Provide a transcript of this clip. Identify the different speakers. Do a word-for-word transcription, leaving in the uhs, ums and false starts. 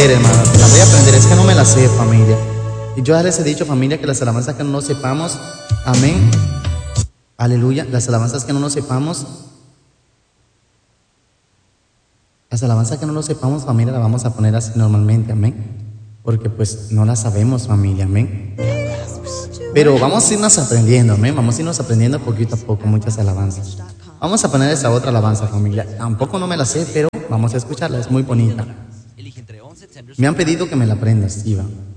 Speaker 1: aprender, hermano, la voy a aprender, es que no me la sé, familia. Y yo ya les he dicho, familia, que las alabanzas que no nos sepamos, amén, aleluya, las alabanzas que no nos sepamos, las alabanzas que no nos sepamos, familia, las vamos a poner así normalmente, amén, porque pues no las sabemos, familia, amén. Pero vamos a irnos aprendiendo, amén, vamos a irnos aprendiendo poquito a poco muchas alabanzas. Vamos a poner esa otra alabanza, familia, tampoco no me la sé, pero vamos a escucharla, es muy bonita. Me han pedido que me la aprendas, Iván.